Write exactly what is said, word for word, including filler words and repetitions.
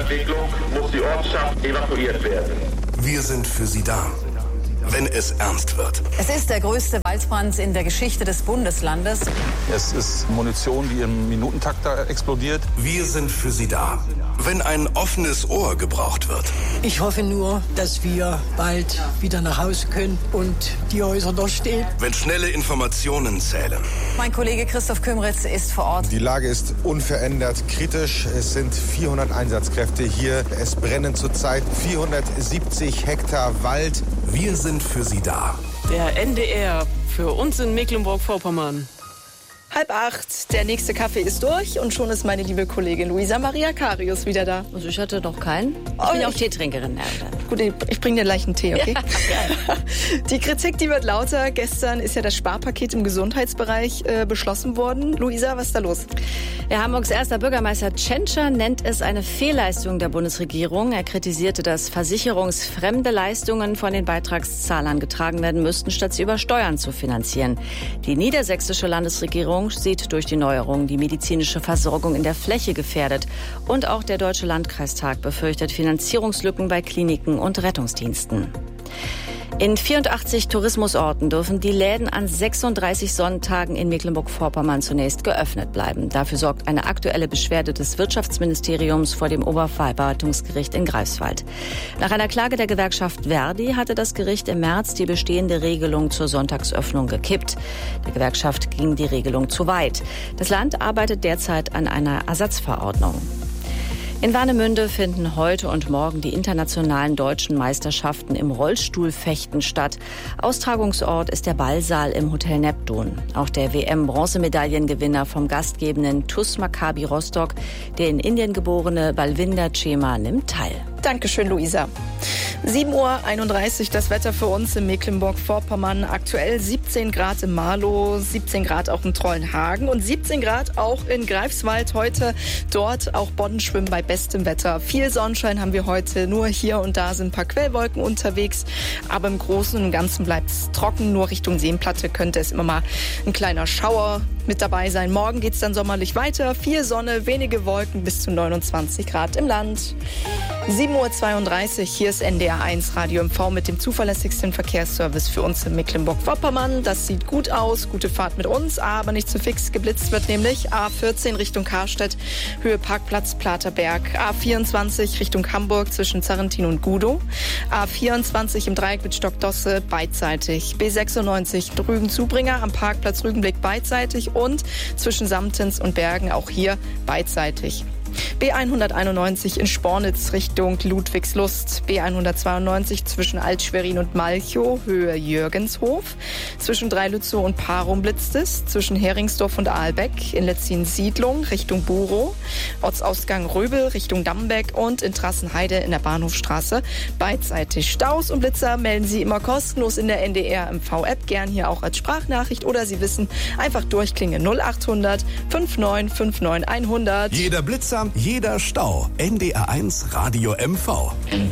Entwicklung muss die Ortschaft evakuiert werden. Wir sind für Sie da, wenn es ernst wird. Es ist der größte Waldbrand in der Geschichte des Bundeslandes. Es ist Munition, die im Minutentakt da explodiert. Wir sind für Sie da, wenn ein offenes Ohr gebraucht wird. Ich hoffe nur, dass wir bald wieder nach Hause können und die Häuser noch stehen. Wenn schnelle Informationen zählen. Mein Kollege Christoph Kümritz ist vor Ort. Die Lage ist unverändert kritisch. Es sind vierhundert Einsatzkräfte hier. Es brennen zurzeit vierhundertsiebzig Hektar Wald. Wir sind für Sie da. Der N D R für uns in Mecklenburg-Vorpommern. Halb acht, der nächste Kaffee ist durch und schon ist meine liebe Kollegin Luisa Maria Karius wieder da. Also ich hatte noch keinen. Ich oh, bin ja auch ich, Teetrinkerin. Ja. Gut, ich bringe dir gleich einen Tee, okay? Ja, die Kritik, die wird lauter. Gestern ist ja das Sparpaket im Gesundheitsbereich äh, beschlossen worden. Luisa, was ist da los? Ja, Hamburgs erster Bürgermeister Tschentscher nennt es eine Fehlleistung der Bundesregierung. Er kritisierte, dass versicherungsfremde Leistungen von den Beitragszahlern getragen werden müssten, statt sie über Steuern zu finanzieren. Die niedersächsische Landesregierung sieht durch die Neuerungen die medizinische Versorgung in der Fläche gefährdet. Und auch der Deutsche Landkreistag befürchtet Finanzierungslücken bei Kliniken und Rettungsdiensten. In vierundachtzig Tourismusorten dürfen die Läden an sechsunddreißig Sonntagen in Mecklenburg-Vorpommern zunächst geöffnet bleiben. Dafür sorgt eine aktuelle Beschwerde des Wirtschaftsministeriums vor dem Oberverwaltungsgericht in Greifswald. Nach einer Klage der Gewerkschaft Verdi hatte das Gericht im März die bestehende Regelung zur Sonntagsöffnung gekippt. Der Gewerkschaft ging die Regelung zu weit. Das Land arbeitet derzeit an einer Ersatzverordnung. In Warnemünde finden heute und morgen die internationalen deutschen Meisterschaften im Rollstuhlfechten statt. Austragungsort ist der Ballsaal im Hotel Neptun. Auch der W M-Bronzemedaillengewinner vom gastgebenden T U S Maccabi Rostock, der in Indien geborene Balwinder Chema, nimmt teil. Dankeschön, Luisa. sieben Uhr einunddreißig, das Wetter für uns in Mecklenburg-Vorpommern. Aktuell siebzehn Grad in Marlow, siebzehn Grad auch in Trollenhagen und siebzehn Grad auch in Greifswald. Heute dort auch Boddenschwimmen bei bestem Wetter. Viel Sonnenschein haben wir heute, nur hier und da sind ein paar Quellwolken unterwegs. Aber im Großen und Ganzen bleibt es trocken. Nur Richtung Seenplatte könnte es immer mal ein kleiner Schauer mit dabei sein. Morgen geht es dann sommerlich weiter. Viel Sonne, wenige Wolken, bis zu neunundzwanzig Grad im Land. sieben Uhr zweiunddreißig, hier ist N D R eins Radio M V mit dem zuverlässigsten Verkehrsservice für uns in Mecklenburg-Vorpommern. Das sieht gut aus, gute Fahrt mit uns, aber nicht zu fix. Geblitzt wird nämlich A vierzehn Richtung Karstedt, Höhe Parkplatz Platerberg, A vierundzwanzig Richtung Hamburg zwischen Zarrentin und Gudow, A vierundzwanzig im Dreieck mit Stockdosse beidseitig, B sechsundneunzig Rügen-Zubringer am Parkplatz Rügenblick beidseitig und zwischen Samtens und Bergen auch hier beidseitig. B hunderteinundneunzig in Spornitz Richtung Ludwigslust, B hundertzweiundneunzig zwischen Altschwerin und Malchow, Höhe Jürgenshof, zwischen Dreilützow und Parum blitzt es, zwischen Heringsdorf und Aalbeck, in Letzin-Siedlung Richtung Burow, Ortsausgang Röbel Richtung Dambeck und in Trassenheide in der Bahnhofstraße beidseitig. Staus und Blitzer melden Sie immer kostenlos in der N D R M V-App, gern hier auch als Sprachnachricht oder Sie wissen, einfach durchklingeln null achthundert neunundfünfzig neunundfünfzig hundert. Jeder Blitzer, jeder Stau. N D R eins Radio M V.